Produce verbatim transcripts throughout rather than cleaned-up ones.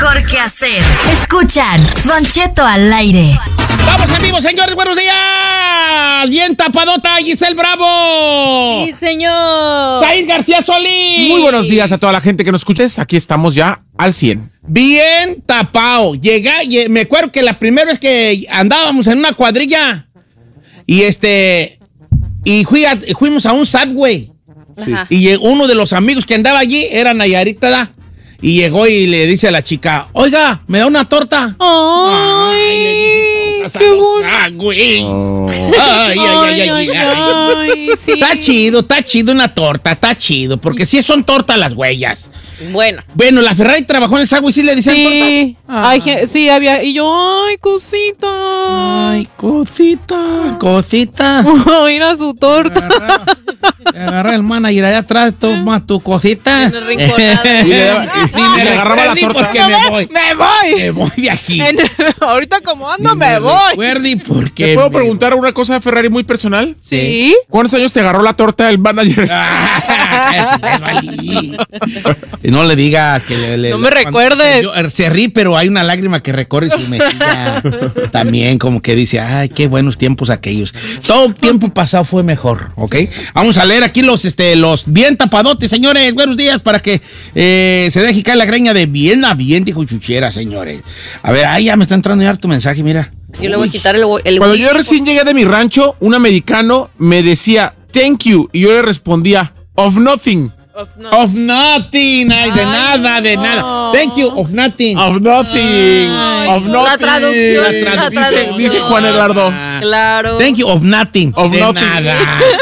mejor que hacer. Escuchan Don Cheto al aire. Vamos amigos, señores, buenos días. Bien tapadota, Giselle Bravo. Sí, señor. Said García Solís. Muy buenos días a toda la gente que nos escuches. Aquí estamos ya al cien. Bien tapado. Llega, me acuerdo que la primera vez que andábamos en una cuadrilla y este y fui a, fuimos a un Subway. Sí. Y uno de los amigos que andaba allí era Nayarita, ¿da? Y llegó y le dice a la chica, oiga, ¿me da una torta? Ay, ay le dice tortas qué a los bon- Subways. Oh. Ay, ay, ay, ay, ay, ay. ay, sí. Está chido, está chido una torta, está chido, porque sí son tortas las huellas. Bueno. Bueno, la Ferrari trabajó en el Subway, ¿sí le decían Sí, tortas? hay gen- sí, había. Y yo, ay, cosita. Ay, cosita, cosita. Mira su torta. Agarra, agarra el manager allá atrás, toma tu cosita. Tiene rinconado. Y le, daba- y- Ni y me le agarraba la recuerde torta. porque me voy. Me voy. Me voy de aquí. En- ahorita como ando, Ni me voy. recuerde porque ¿Te puedo me preguntar una cosa, Ferrari, muy personal? Sí. ¿Cuántos años te agarró la torta el manager? Ah, me valí. No le digas que le, le- No me cuando- recuerdes. yo- se ríe, pero hay una lágrima que recorre su mejilla. También como que dice, ay, qué buenos tiempos aquellos. Todo tiempo pasado fue mejor, ¿ok? Vamos a leer aquí los, este, los bien tapadotes, señores. Buenos días para que eh, se deje caer la greña de bien a bien, dijo Chuchera, señores. A ver, ahí ya me está entrando ya tu mensaje, mira. Yo le voy a quitar el, el Cuando wiki, yo recién llegué de mi rancho, un americano me decía, thank you, y yo le respondía, of nothing. Of nothing, ay, de Ay, nada, de no. nada. Thank you, of nothing. Of nothing. Ay, of la nothing. traducción, La Dice- la traducción. Dice Juan Eduardo. Ah, Claro. Thank you, of nothing. Of de nothing. nada.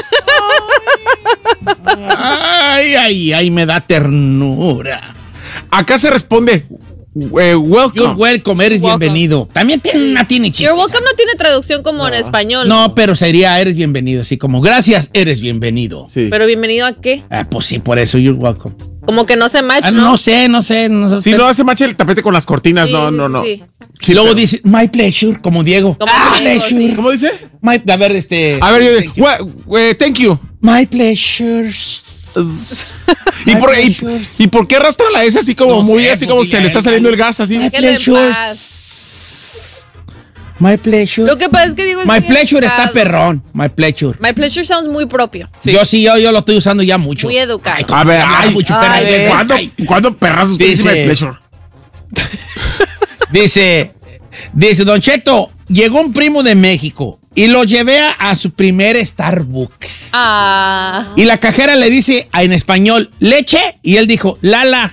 Ay, ay, ay, me da ternura. Acá se responde, eh, welcome. You're welcome, eres Welcome. bienvenido. También tiene una tiene chiste. Your welcome no tiene traducción como en español. No, pero sería eres bienvenido, así como gracias, eres bienvenido. Sí. Pero bienvenido a qué? Ah, pues sí, por eso you're welcome. Como que no se match, Ah, ¿no? no sé, no sé, no sé. Si no hace macho el tapete con las cortinas, Sí, no, sí, no, no. sí. Si luego pero- dice my pleasure, como Diego. Como my Diego, pleasure. sí. ¿Cómo dice? My, a ver, este. A ver, yo thank you. digo, "We- eh, thank you. My pleasure. ¿Y My por, y, pleasure. ¿Y por qué arrastra la S así como No muy sé, así pues como diga se le él, está saliendo vale. el gas así? My Déjenlo en pleasure. paz. My pleasure. Lo que pasa es que digo... es My muy pleasure está educado. perrón. My pleasure. My pleasure sounds muy propio. Yo sí, yo, yo lo estoy usando ya mucho. Muy educado. Ay, como A si ver, hablara ay, mucho, ay, perra a ver. inglesa. ¿Cuándo, Ay. ¿cuándo perrazos usted dice Dice- my pleasure? Dice, dice, Don Cheto, llegó un primo de México y lo llevé a, a su primer Starbucks. Ah. Y la cajera le dice a- en español, ¿leche? Y él dijo, Lala.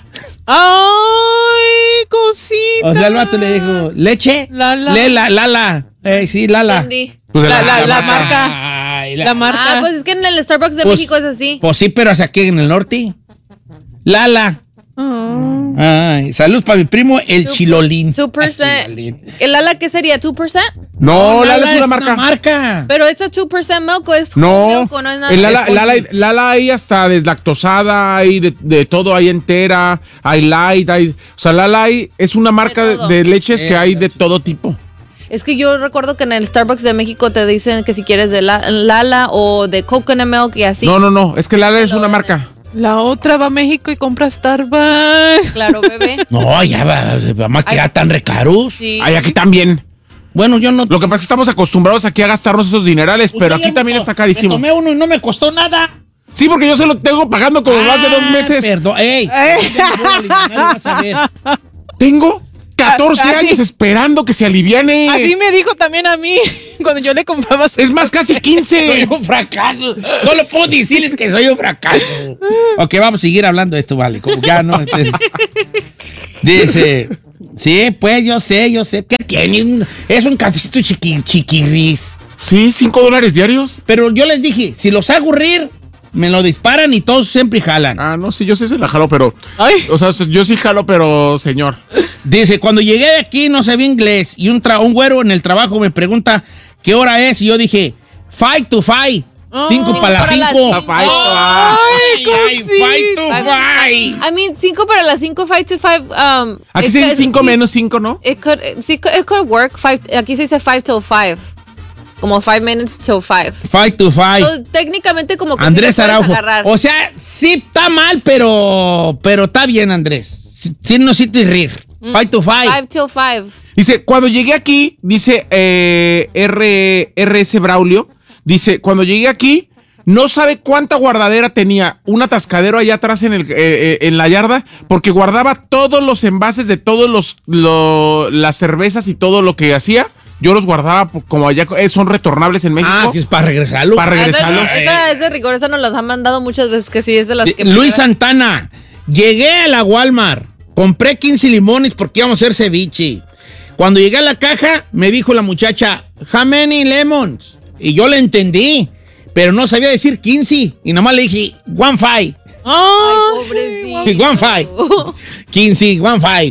Ay, cosita. O sea, el vato le dijo, ¿leche? Lala. Lela, Lala. Eh, sí, Lala. Entendí. Pues de La- la- la marca. marca. Ay, La marca. Ah, pues es que en el Starbucks de Pues- México es así. Pues sí, pero hacia aquí en el norte. Lala. Ah. Ay, salud para mi primo, el Two- Chilolín. two percent. El Chilolín. ¿El ala qué sería? ¿two percent? No, Lala es una marca. marca. Pero es a two percent milk o es whole No, milk o no es nada. el Lala, Es Lala, whole Lala hay hasta deslactosada, hay de, de todo, hay entera, hay light, hay... O sea, Lala hay, es una marca De de, todo. de leches que Eh, hay de todo tipo. Es que yo recuerdo que en el Starbucks de México te dicen que si quieres de la- Lala o de coconut milk y así. No, no, no, es que Lala es Lo una venden. marca. La otra va a México y compra Starbucks. Claro, bebé. No, ya va, va más que Ay. ya tan recaros. Sí. Hay aquí también. Bueno, yo no. Lo que pasa es que estamos acostumbrados aquí a gastarnos esos dinerales, pero Usted aquí ya también me- está carísimo. Me tomé uno y no me costó nada. Sí, porque yo se lo tengo pagando como más de dos Ah, meses. Perdón, ey. Ya me voy a aliviar, vas a ver. Tengo catorce Así- años esperando que se aliviane. Así me dijo también a mí cuando yo le compraba su... Es más, casi Soy quince. un fracaso. No lo puedo decirles que soy un fracaso. Ok, vamos a seguir hablando de esto, vale. Como ya no. este- Dice. Sí, pues yo sé, yo sé. ¿Qué tiene? Un- Es un cafecito chiqui, chiquirris. Sí, cinco dólares diarios. Pero yo les dije, si los hago rir, me lo disparan y todos siempre jalan. Ah, no, sí, yo sé se la jalo, pero... Ay. O sea, yo sí jalo, pero señor. Dice, cuando llegué de aquí no sabía inglés y un, tra- un güero en el trabajo me pregunta qué hora es y yo dije, five to five. Cinco Cinco para las para las cinco. cinco. Ay, Ay, cosita. ay, five to five. I mean, cinco para las cinco, five to five. Um, Aquí it se dice could- cinco sí, menos cinco, ¿no? It could, sí, it could work. Five, aquí se dice five till five. Como five minutes till five. Five to five. So, técnicamente como que Andrés sí lo puedes Araujo. agarrar. O sea, sí está mal, pero, pero está bien, Andrés. Sí, sí no sí te rir. Five to five. Five till five. Dice, cuando llegué aquí, dice eh, R, R S Braulio, dice, cuando llegué aquí, no sabe cuánta guardadera tenía, un atascadero allá atrás en, el, eh, eh, en la yarda, porque guardaba todos los envases de todos los, lo, las cervezas y todo lo que hacía. Yo los guardaba como allá, eh, son retornables en México. Ah, que es para regresarlo. Para regresarlo. Esa, esa, ese rigor, esa nos las han mandado muchas veces, que sí, es de las que... Luis Santana, llegué a la Walmart, compré quince limones porque íbamos a hacer ceviche. Cuando llegué a la caja, me dijo la muchacha, how many lemons? Y yo le entendí, pero no sabía decir quince. Y nomás le dije, one five. Ay, pobrecito. One five. quince, one five.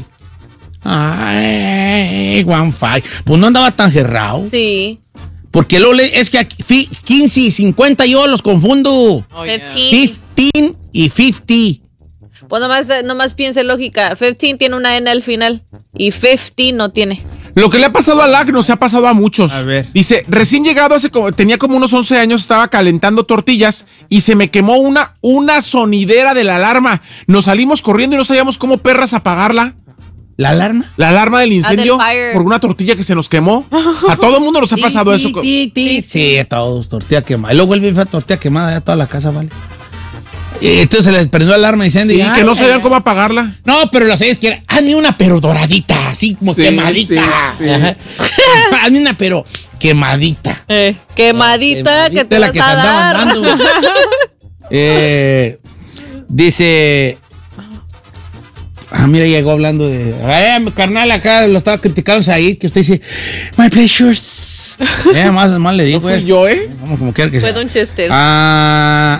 Ay, one five. Pues no andaba tan cerrado. Sí. Porque luego le- es que aquí, fi- quince y cincuenta yo los confundo. Oh, yeah. quince. quince y cincuenta. Pues nomás, nomás piense lógica. quince tiene una N al final y cincuenta no tiene. Lo que le ha pasado a Lac nos ha pasado a muchos. A ver. Dice, recién llegado hace como, tenía como unos once años, estaba calentando tortillas y se me quemó una, una sonidera de la alarma. Nos salimos corriendo y no sabíamos cómo perras apagarla. ¿La alarma? La alarma del incendio Ah, del fire. por una tortilla que se nos quemó. A todo el mundo nos ha pasado Ti, eso. ti, ti, ti. Sí, a todos, tortilla quemada. Y luego el bife tortilla quemada, ya toda la casa, vale. Y entonces se les prendió la alarma diciendo... Sí, ya, que no ya, sabían ya. cómo apagarla. No, pero las ellas quieren... Hazme una pero doradita, así como Sí, quemadita. sí, sí. Ajá. Hazme una pero quemadita. Eh, quemadita que te la vas que se a dar. andaban dando. eh, dice... Ah, mira, llegó hablando de... Eh, mi carnal, acá lo estaba criticando ahí, que usted dice... My pleasures. Eh, más, más le digo, Fui eh. yo, ¿eh? Vamos como quiera que Fue sea. Don Chester. Ah...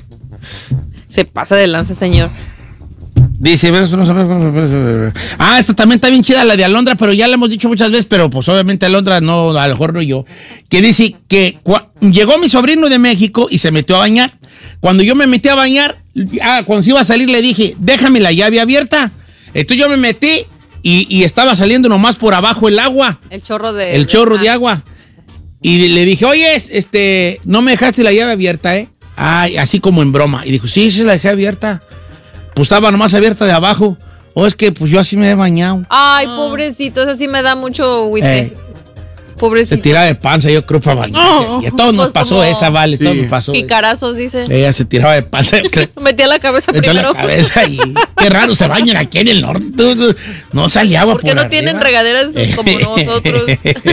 Se pasa de lanza, señor. Dice, ves, no sabes. Ah, esta también está bien chida, la de Alondra, pero ya la hemos dicho muchas veces, pero pues obviamente Alondra no, a lo mejor no yo. Que dice que cua- llegó mi sobrino de México y se metió a bañar. Cuando yo me metí a bañar, ah, cuando se iba a salir le dije, déjame la llave abierta. Entonces yo me metí y, y estaba saliendo nomás por abajo el agua, El chorro de... el chorro de ah. agua. Y le dije, oye, este, no me dejaste la llave abierta, ¿eh? Ay, así como en broma. Y dijo, sí, sí la dejé abierta. Pues estaba nomás abierta de abajo. O es que pues yo así me he bañado. Ay, pobrecito, eso sí me da mucho Eh, huite. Se Pobrecito. tiraba de panza, yo creo, para bañarse. Y a todos nos Pues pasó como- esa, vale, todos Sí. nos pasó. Picarazos, dice. Ella se tiraba de panza, yo creo. Metía la cabeza Metió primero. la cabeza y qué raro se bañan aquí en el norte. Tú, tú, no salía agua Porque por no arriba. tienen regaderas como nosotros.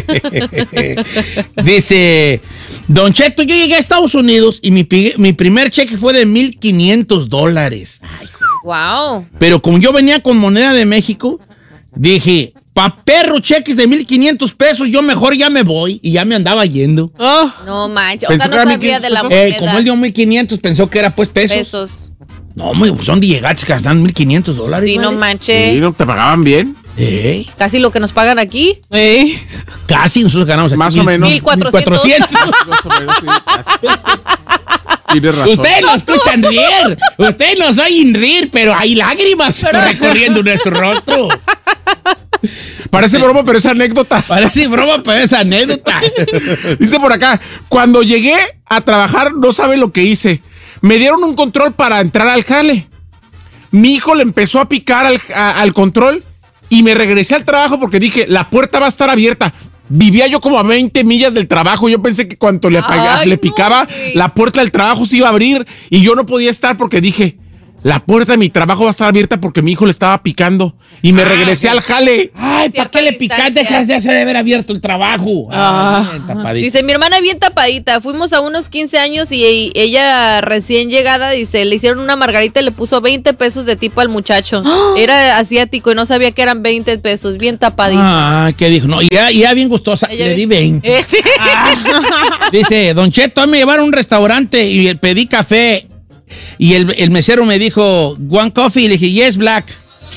Dice, Don Cheto, yo llegué a Estados Unidos y mi, pi- mi primer cheque fue de mil quinientos dólares. Ay, Wow. pero como yo venía con moneda de México, dije, pa' perro cheques de mil quinientos pesos, yo mejor ya me voy. Y ya me andaba yendo. Oh, No manches. O Pensé sea, que no era sabía de la mil quinientos moneda. Eh, como él dio mil quinientos, pensó que era pues pesos. Pesos. No, muy, pues ¿dónde llegaste que gastan mil quinientos dólares? Sí, no vale? manches. Sí, ¿no te pagaban bien? Eh, Casi lo que nos pagan aquí. eh. casi nosotros ganamos aquí. Más o menos. mil cuatrocientos. Más o menos, sí. Así. Tienes razón. Ustedes lo escuchan reír. Ustedes nos oyen reír, pero hay lágrimas recorriendo nuestro rostro. Parece broma, pero es anécdota. Parece broma, pero es anécdota. Dice por acá, cuando llegué a trabajar, no sabe lo que hice. Me dieron un control para entrar al jale. Mi hijo le empezó a picar al, a- al control y me regresé al trabajo porque dije, la puerta va a estar abierta. Vivía yo como a veinte millas del trabajo. Yo pensé que cuando le, apaga- Ay, le no, picaba, güey. la puerta del trabajo se iba a abrir y yo no podía estar porque dije, la puerta de mi trabajo va a estar abierta porque mi hijo le estaba picando. Y me Ah, regresé ok. al jale. Ay, ¿para Cierta qué le picaste? distancia. Dejas de hacer de haber abierto el trabajo. Ah. Ay, tapadito. Dice, mi hermana bien tapadita. Fuimos a unos quince años y e- ella recién llegada, dice, le hicieron una margarita y le puso veinte pesos de tipo al muchacho. Era asiático y no sabía que eran veinte pesos. Bien tapadita. Ah, ¿qué dijo? No, ya, ya bien gustosa. Ella Le di bien- veinte. Eh, sí. Dice, Don Cheto, me llevaron a un restaurante y pedí café. Y el, el mesero me dijo, one coffee. Y le dije, yes, black.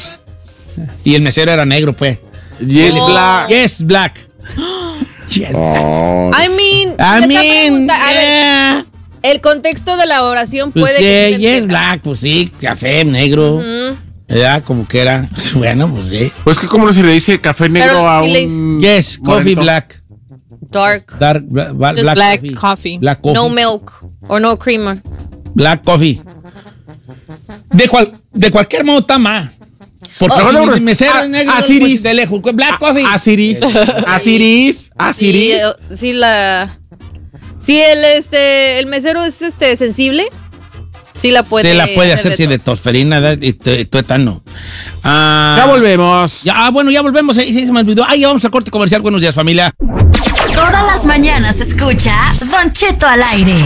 Y el mesero era negro, pues. Yes, Oh. black. Yes, black. Yes, black. I mean, I esta mean, pregunta- a ver, yeah. el contexto de la oración Pues puede sí, que... yes, black, pues sí, café negro. Ujú. ¿Verdad? Como que era. Bueno, pues sí. Pues que como se le dice café negro Pero a si le- un... Yes, coffee morenito. black. Dark. Dark, bla- bla- Just black, black coffee. coffee. Black coffee. No milk. O no creamer. Black coffee. De, cual, de cualquier modo está mal. Porque Oh, si no, mi mesero a- es negro, a pues, Siris. de lejos. Black coffee. A Siris. A Siris. A Sí, Siris. eh, sí, la. Sí, el, este, el mesero es este sensible. Sí la puede Se la puede hacer de si de tos. tosferina ¿verdad? y tu- tuétano. Ah, Ya volvemos. Ya, ah, bueno, ya volvemos. Sí, sí, se me olvidó. Ah, ya vamos al corte comercial. Buenos días, familia. Todas las mañanas escucha Don Cheto al aire.